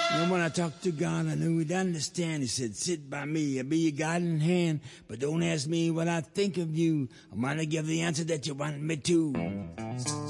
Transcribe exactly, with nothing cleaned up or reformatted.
And when I talked to God, I knew he'd understand. He said, sit by me, I'll be your guiding hand. But don't ask me what I think of you. I might give the answer that you want me to.